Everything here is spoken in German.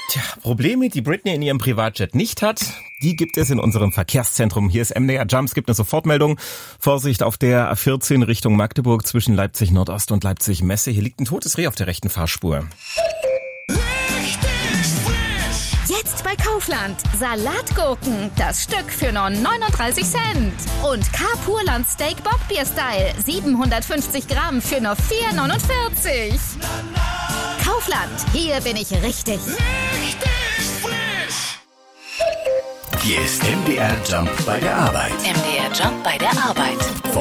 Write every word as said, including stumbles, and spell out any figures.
Tja, Probleme, die Britney in ihrem Privatjet nicht hat, die gibt es in unserem Verkehrszentrum. Hier ist M D R Jump, es gibt eine Sofortmeldung. Vorsicht auf der A vierzehn Richtung Magdeburg zwischen Leipzig Nordost und Leipzig Messe. Hier liegt ein totes Reh auf der rechten Fahrspur. Jetzt bei Kaufland. Salatgurken, das Stück für nur neununddreißig Cent. Und K-Purland Steak Bockbier Style, siebenhundertfünfzig Gramm für nur vier neunundvierzig. Kaufland, hier bin ich richtig. Richtig frisch! Hier ist M D R Jump bei der Arbeit. M D R Jump bei der Arbeit.